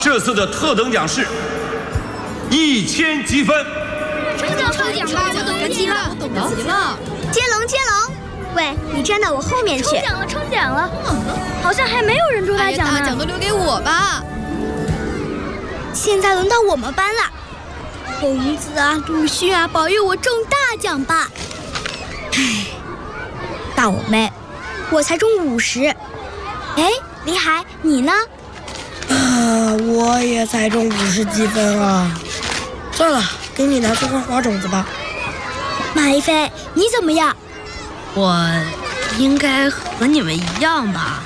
这次的特等奖是1000积分。 抽奖吧，我懂急了。 接龙！喂，你站到我后面去。 抽奖了！好像还没有人中大奖呢。 大奖都留给我吧。 现在轮到我们班了。孔子啊，鲁迅啊，保佑我中大奖吧！唉，倒霉，我才中50。哎，李海，你呢？ 我也才中50积分啊。算了，给你拿去换花种子吧。 马一飞，你怎么样？ 我应该和你们一样吧。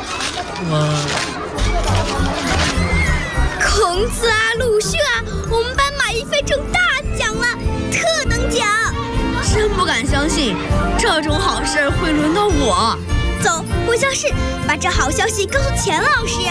孔子啊，鲁迅啊，我们班马一飞中大奖了，特等奖！ 真不敢相信，这种好事会轮到我。 走，回教室，把这好消息告诉钱老师。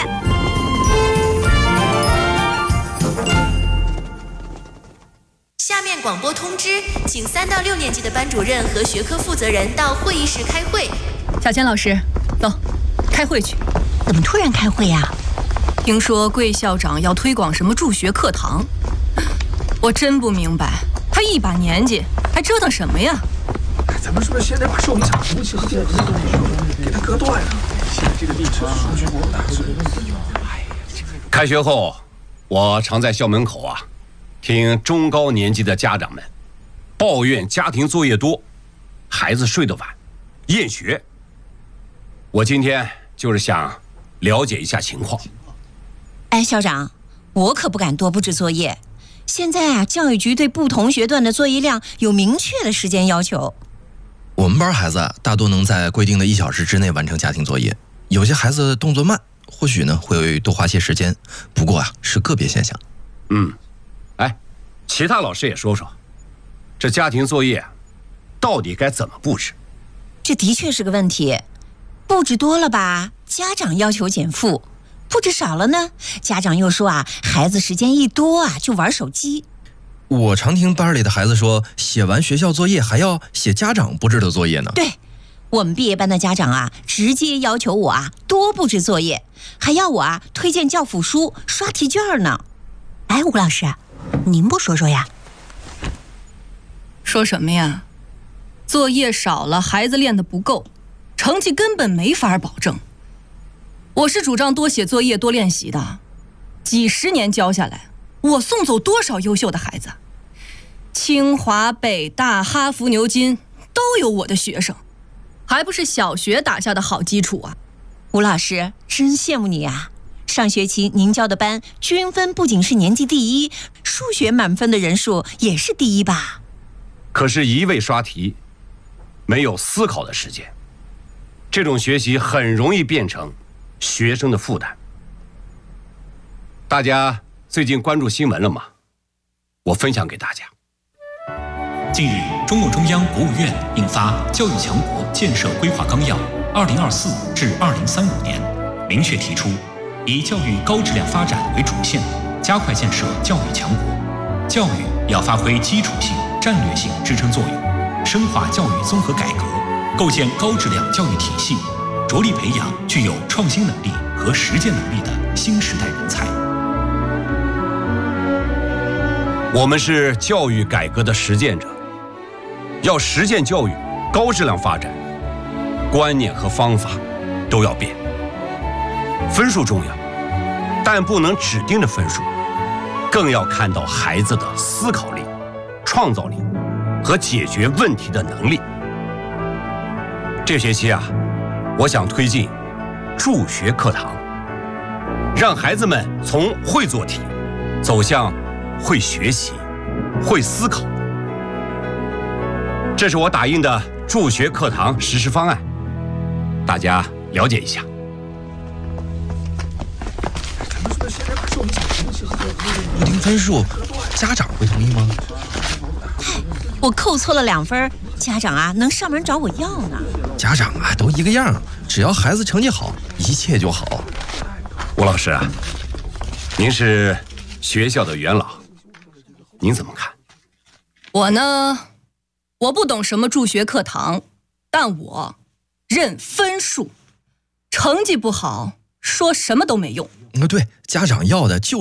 下面广播通知，请3到6年级的班主任和学科负责人到会议室开会。 小钱老师，走，开会去。 怎么突然开会呀？ 听说桂校长要推广什么助学课堂，我真不明白，他一把年纪还折腾什么呀？ 咱们是不是现在把寿命长服务器和电子东西给它割断了？现在这个地址数据不大。 开学后，我常在校门口听中高年级的家长们抱怨家庭作业多，孩子睡得晚，厌学。我今天就是想了解一下情况。 哎，校长，我可不敢多布置作业。现在教育局对不同学段的作业量有明确的时间要求。 我们班孩子大多能在规定的1小时之内完成家庭作业，有些孩子动作慢，或许呢会多花些时间，不过是个别现象。 其他老师也说说，这家庭作业到底该怎么布置？ 这的确是个问题。布置多了吧，家长要求减负；布置少了呢，家长又说孩子时间一多就玩手机。 我常听班里的孩子说，写完学校作业还要写家长布置的作业呢。 对，我们毕业班的家长直接要求我多布置作业，还要我推荐教辅书、刷题卷呢。 哎，吴老师，您不说说呀？ 说什么呀？作业少了，孩子练得不够，成绩根本没法保证。我是主张多写作业、多练习的，几10年教下来，我送走多少优秀的孩子？清华、北大、哈佛、牛津都有我的学生，还不是小学打下的好基础啊！ 吴老师，真羡慕你啊！上学期您教的班均分不仅是年级第1，数学满分的人数也是第1吧？ 可是一味刷题，没有思考的时间，这种学习很容易变成学生的负担。大家最近关注新闻了吗？我分享给大家。 近日，中共中央国务院印发《教育强国建设规划纲要（2024至2035年）》，明确提出，以教育高质量发展为主线，加快建设教育强国。教育要发挥基础性、战略性支撑作用，深化教育综合改革，构建高质量教育体系，着力培养具有创新能力和实践能力的新时代人才。 我们是教育改革的实践者，要实践教育高质量发展，观念和方法都要变。分数重要，但不能只盯着分数，更要看到孩子的思考力、创造力和解决问题的能力。这学期我想推进助学课堂，让孩子们从会做题走向会学习、会思考。这是我打印的助学课堂实施方案，大家了解一下。 不定分数，家长会同意吗？ 我扣错了2分，家长能上门找我要呢。 家长都一个样，只要孩子成绩好，一切就好。 吴老师您是学校的元老，您怎么看？ 我呢，我不懂什么助学课堂，但我认分数。成绩不好说什么都没用。 对，家长要的就